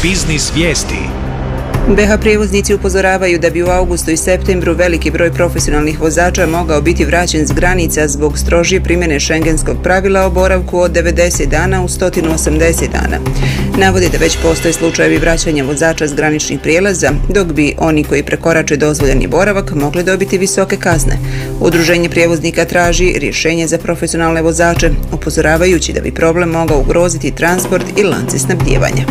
Biznis vijesti. BiH prijevoznici upozoravaju da bi u augustu i septembru veliki broj profesionalnih vozača mogao biti vraćen s granica zbog strožije primjene šengenskog pravila o boravku od 90 dana u 180 dana. Navode da već postoje slučajevi vraćanja vozača s graničnih prijelaza, dok bi oni koji prekorače dozvoljeni boravak mogli dobiti visoke kazne. Udruženje prijevoznika traži rješenje za profesionalne vozače, upozoravajući da bi problem mogao ugroziti transport i lance snabdijevanja.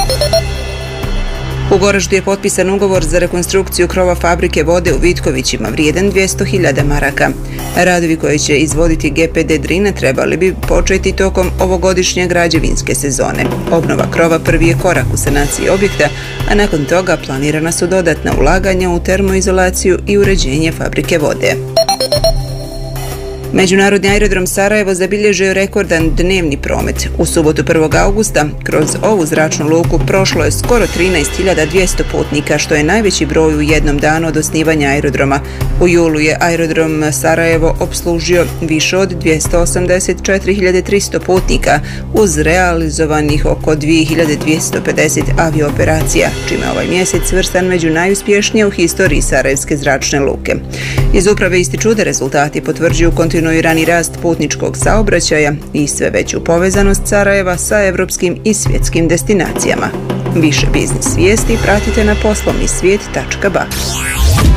U Goraždu je potpisan ugovor za rekonstrukciju krova fabrike vode u Vitkovićima vrijedan 200.000 maraka. Radovi koje će izvoditi GPD Drina trebali bi početi tokom ovogodišnje građevinske sezone. Obnova krova prvi je korak u sanaciji objekta, a nakon toga planirana su dodatna ulaganja u termoizolaciju i uređenje fabrike vode. Međunarodni aerodrom Sarajevo zabilježio je rekordan dnevni promet. U subotu 1. augusta kroz ovu zračnu luku prošlo je skoro 13.200 putnika, što je najveći broj u jednom danu od osnivanja aerodroma. U julu je aerodrom Sarajevo opslužio više od 284.300 putnika uz realizovanih oko 2.250 aviooperacija, čime ovaj mjesec svrstan među najuspješnije u historiji Sarajevske zračne luke. Iz uprave ističu da rezultati potvrđuju kontinuirani rast putničkog saobraćaja i sve veću povezanost Sarajeva sa evropskim i svjetskim destinacijama. Više biznis vijesti pratite na poslovnisvijet.ba.